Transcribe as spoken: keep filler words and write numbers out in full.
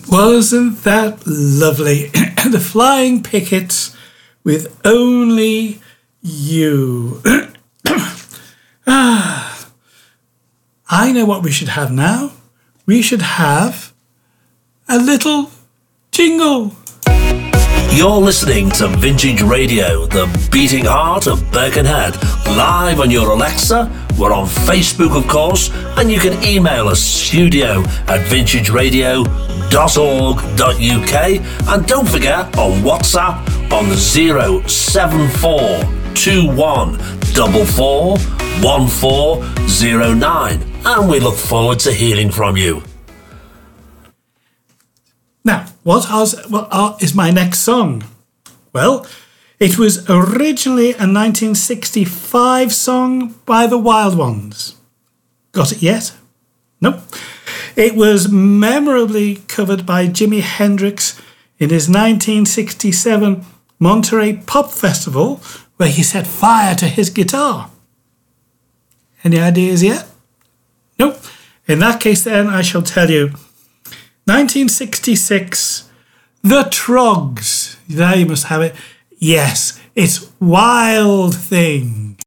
Wasn't that lovely? The Flying Pickets with Only You. ah, I know what we should have now. We should have a little jingle. You're listening to Vintage Radio, the beating heart of Birkenhead, live on your Alexa. We're on Facebook, of course, and you can email us studio at vintage radio dot org dot U K. And don't forget, on WhatsApp on the zero seven four two one four four one four zero nine. And we look forward to hearing from you. Now, what, are, what are, is my next song? Well, it was originally a nineteen sixty-five song by the Wild Ones. Got it yet? Nope. It was memorably covered by Jimi Hendrix in his nineteen sixty-seven Monterey Pop Festival, where he set fire to his guitar. Any ideas yet? Nope. In that case, then, I shall tell you. nineteen sixty-six, The Troggs. There you must have it. Yes, it's Wild Thing.